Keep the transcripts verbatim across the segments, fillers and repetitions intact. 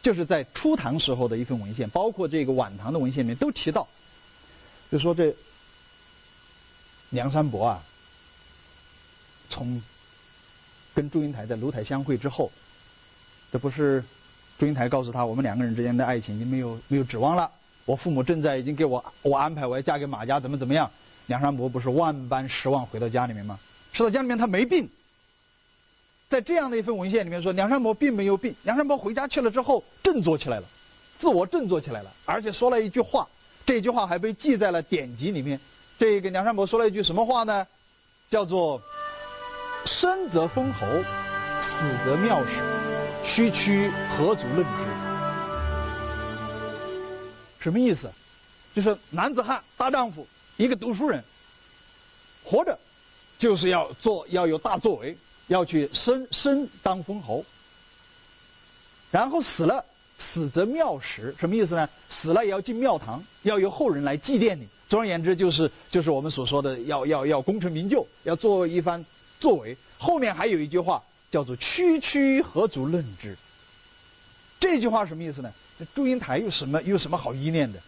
就是在初唐时候的一份文献，包括这个晚唐的文献里面都提到，就说这梁山伯啊，从跟祝英台在楼台相会之后，这不是祝英台告诉他，我们两个人之间的爱情已经没有没有指望了，我父母正在已经给我我安排我要嫁给马家，怎么怎么样。梁山伯不是万般失望回到家里面吗？回到家里面他没病，在这样的一份文献里面说，梁山伯并没有病。梁山伯回家去了之后振作起来了，自我振作起来了，而且说了一句话，这句话还被记在了典籍里面。这个梁山伯说了一句什么话呢？叫做生则封侯，死则庙使，区区何足论之。什么意思？就是男子汉大丈夫，一个读书人，活着就是要做要有大作为，要去升升当封侯，然后死了，死则庙使，什么意思呢？死了也要进庙堂，要有后人来祭奠你。总而言之，就是就是我们所说的要要要功成名就，要做一番作为。后面还有一句话叫做区区何足论之。这句话什么意思呢？祝英台有什么有什么好依恋的？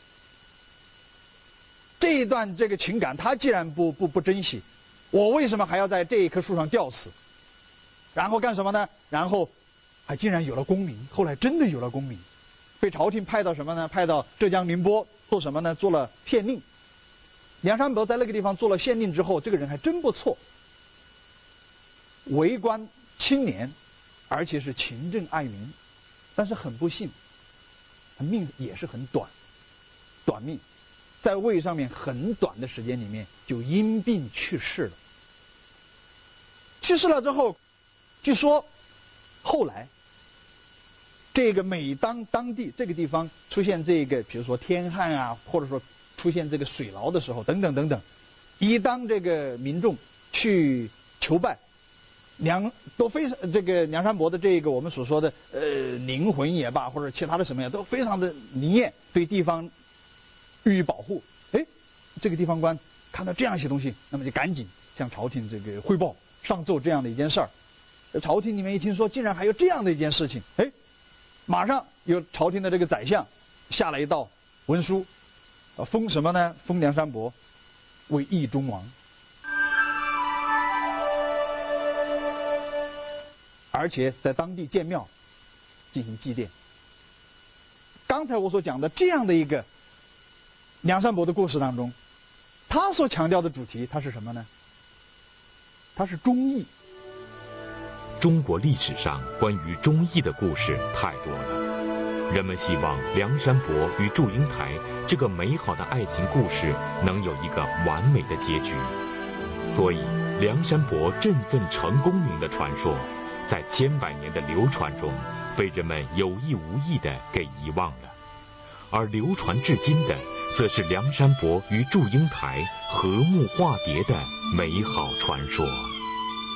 这一段这个情感，他既然不不不珍惜，我为什么还要在这一棵树上吊死？然后干什么呢？然后还竟然有了功名，后来真的有了功名，被朝廷派到什么呢？派到浙江宁波做什么呢？做了县令。梁山伯在那个地方做了县令之后，这个人还真不错，为官清廉，而且是勤政爱民，但是很不幸，命也是很短，短命。在位上面很短的时间里面就因病去世了。去世了之后，据说后来这个每当当地这个地方出现这个比如说天旱啊，或者说出现这个水涝的时候等等等等，一当这个民众去求拜，梁都非常这个梁山伯的这个我们所说的呃灵魂也罢，或者其他的什么呀，都非常的灵验，对地方予以保护。哎，这个地方官看到这样一些东西，那么就赶紧向朝廷这个汇报上奏这样的一件事儿。朝廷里面一听说竟然还有这样的一件事情，哎，马上有朝廷的这个宰相下了一道文书，呃，封什么呢？封梁山伯为义中王，而且在当地建庙进行祭奠。刚才我所讲的这样的一个梁山伯的故事当中，他所强调的主题，它是什么呢？它是忠义。 中国历史上关于忠义的故事太多了，人们希望梁山伯与祝英台这个美好的爱情故事能有一个完美的结局，所以梁山伯振奋成功名的传说，在千百年的流传中，被人们有意无意地给遗忘了。而流传至今的，则是梁山伯与祝英台和睦化蝶的美好传说。